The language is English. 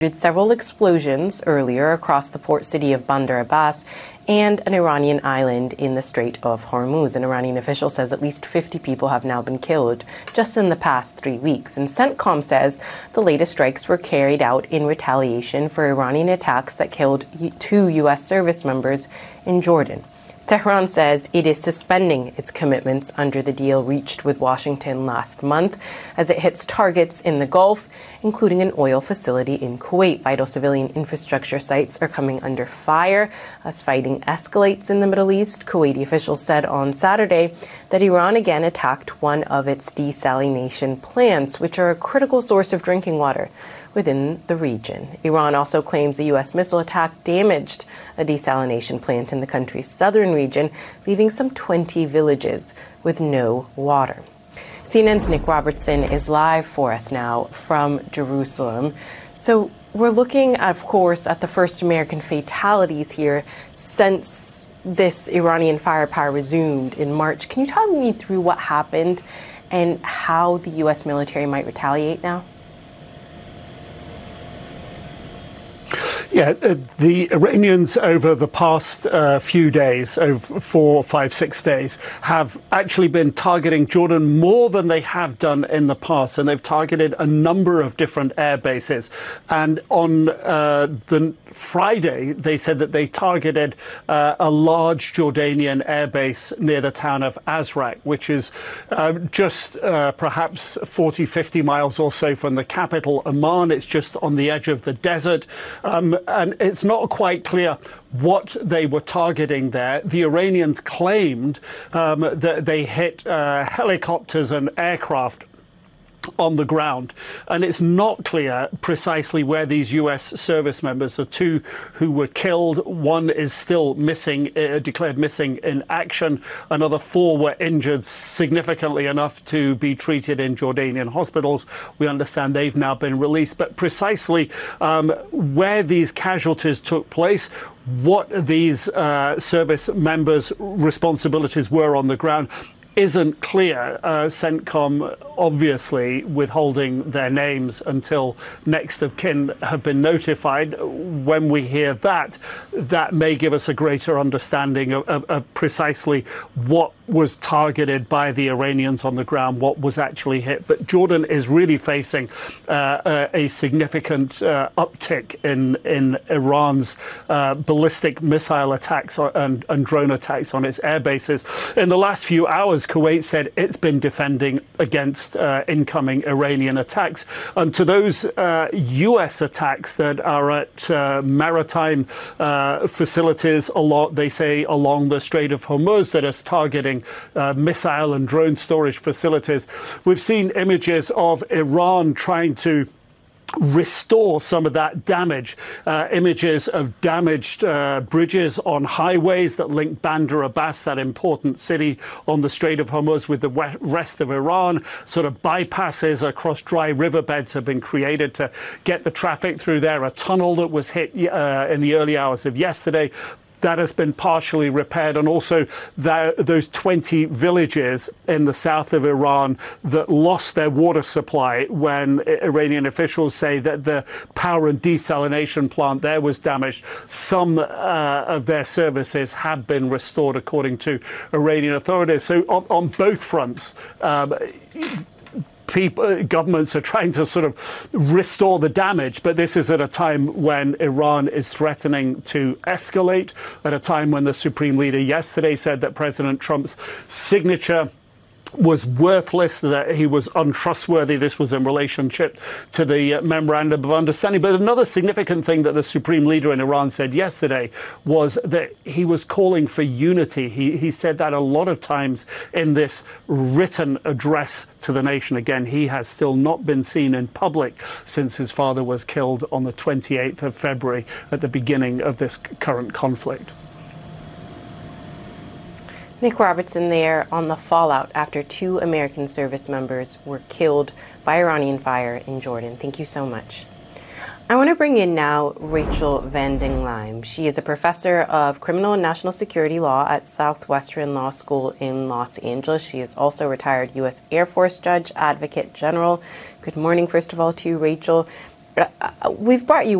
Several explosions earlier across the port city of Bandar Abbas and an Iranian island in the Strait of Hormuz. An Iranian official says at least 50 people have now been killed just in the past 3 weeks. And CENTCOM says the latest strikes were carried out in retaliation for Iranian attacks that killed 2 U.S. service members in Jordan. Tehran says it is suspending its commitments under the deal reached with Washington last month as it hits targets in the Gulf, including an oil facility in Kuwait. Vital civilian infrastructure sites are coming under fire as fighting escalates in the Middle East. Kuwaiti officials said on Saturday that Iran again attacked one of its desalination plants, which are a critical source of drinking water within the region. Iran also claims a U.S. missile attack damaged a desalination plant in the country's southern region, leaving some 20 villages with no water. CNN's Nick Robertson is live for us now from Jerusalem. So we're looking, of course, at the first American fatalities here since this Iranian firepower resumed in March. Can you talk me through what happened and how the U.S. military might retaliate now? Yeah, the Iranians over the past few days, over 4, 5, 6 days, have actually been targeting Jordan more than they have done in the past. And they've targeted a number of different air bases. And on the Friday, they said that they targeted a large Jordanian air base near the town of Azraq, which is just perhaps 40, 50 miles or so from the capital, Amman. It's just on the edge of the desert. And it's not quite clear what they were targeting there. The Iranians claimed that they hit helicopters and aircraft on the ground, and it's not clear precisely where these U.S. service members, the 2 who were killed, one is still missing, declared missing in action. Another 4 were injured significantly enough to be treated in Jordanian hospitals. We understand they've now been released, but precisely where these casualties took place, what these service members' responsibilities were on the ground, isn't clear. CENTCOM obviously withholding their names until next of kin have been notified. When we hear that, that may give us a greater understanding of precisely what was targeted by the Iranians on the ground, what was actually hit. But Jordan is really facing a significant uptick in Iran's ballistic missile attacks and drone attacks on its air bases. In the last few hours, Kuwait said it's been defending against incoming Iranian attacks. And to those U.S. attacks that are at maritime facilities, they say along the Strait of Hormuz, that is targeting missile and drone storage facilities. We've seen images of Iran trying to restore some of that damage, images of damaged bridges on highways that link Bandar Abbas, that important city on the Strait of Hormuz, with the rest of Iran. Sort of bypasses across dry riverbeds have been created to get the traffic through there. A tunnel that was hit in the early hours of yesterday, that has been partially repaired, and also those 20 villages in the south of Iran that lost their water supply when Iranian officials say that the power and desalination plant there was damaged. Some of their services have been restored, according to Iranian authorities. So on both fronts, governments are trying to sort of restore the damage, but this is at a time when Iran is threatening to escalate, at a time when the Supreme Leader yesterday said that President Trump's signature was worthless, that he was untrustworthy. This was in relationship to the Memorandum of Understanding. But another significant thing that the Supreme Leader in Iran said yesterday was that he was calling for unity. He said that a lot of times in this written address to the nation. Again, he has still not been seen in public since his father was killed on the 28th of February at the beginning of this current conflict. Nick Robertson there on the fallout after 2 American service members were killed by Iranian fire in Jordan. Thank you so much. I want to bring in now Rachel Van Dingleim. She is a professor of criminal and national security law at Southwestern Law School in Los Angeles. She is also a retired U.S. Air Force judge, advocate general. Good morning, first of all, to you, Rachel. We've brought you